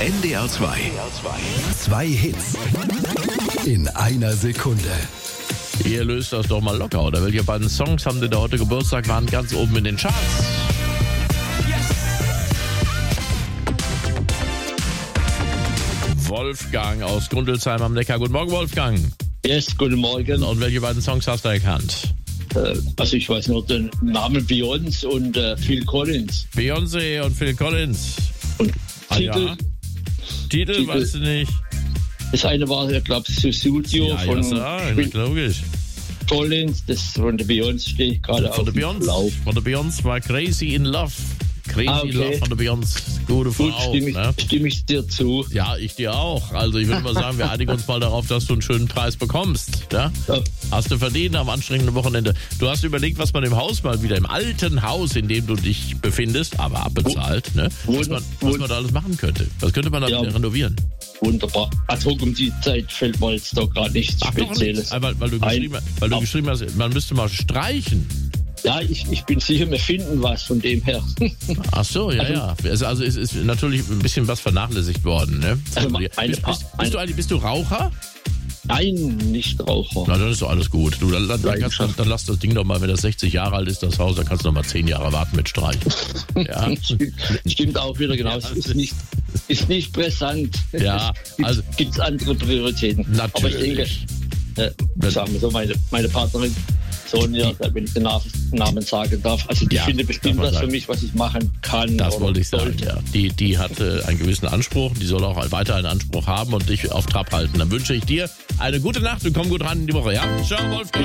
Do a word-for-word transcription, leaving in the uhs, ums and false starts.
N D R zwei. Zwei Hits in einer Sekunde. Ihr löst das doch mal locker, oder? Welche beiden Songs haben denn da heute Geburtstag, waren ganz oben in den Charts? Yes! Wolfgang aus Grundelsheim am Neckar. Guten Morgen, Wolfgang. Yes, guten Morgen. Und welche beiden Songs hast du erkannt? Äh, also ich weiß nur den Namen Beyoncé und äh, Phil Collins. Beyoncé und Phil Collins. Und ah, Titel, ja. Titel, Titel, weißt du nicht? Das eine war, ich glaube, Sussudio ja, von ja, Phil logisch. Collins. Das von der Beyoncé stehe ich gerade auf. Von der Beyoncé. Von der Beyoncé war Crazy in Love. Crazy ah, okay. in Love von der Beyoncé. Gute Frau. Gut, stimme ich, ne? stimme ich dir zu. Ja, ich dir auch. Also ich würde mal sagen, wir einigen uns mal darauf, dass du einen schönen Preis bekommst. Ja? Ja. Hast du verdient am anstrengenden Wochenende. Du hast überlegt, was man im Haus mal wieder, im alten Haus, in dem du dich befindest, aber abbezahlt, ne? was, man, was man da alles machen könnte. Was könnte man da ja. renovieren? Wunderbar. Ad hoc um die Zeit fällt mir jetzt doch gerade nichts Ach, Spezielles. Nicht. Weil, weil du, geschrieben, weil du geschrieben hast, man müsste mal streichen. Ja, ich, ich bin sicher, wir finden was von dem her. Ach so, ja, ja. Also, also es ist natürlich ein bisschen was vernachlässigt worden, ne? Also bist, bist, bist, du, bist du Raucher? Nein, nicht Raucher. Na, dann ist doch alles gut. Du, dann, dann, kannst, dann, dann lass das Ding doch mal, wenn das sechzig Jahre alt ist, das Haus, dann kannst du noch mal zehn Jahre warten mit Streichen. Ja. Stimmt auch wieder, genau. Ja, ist, nicht, ist nicht brisant. Ja, also. Gibt es andere Prioritäten. Natürlich. Aber ich denke, äh, sagen wir so, meine, meine Partnerin Sonja, wenn ich den Namen sagen darf. Also die ja, findet bestimmt was für mich, was ich machen kann. Das wollte ich sagen, ja. Die, die hat äh, einen gewissen Anspruch, die soll auch weiter einen Anspruch haben und dich auf Trab halten. Dann wünsche ich dir eine gute Nacht und komm gut ran in die Woche, ja? Ciao, Wolfgang.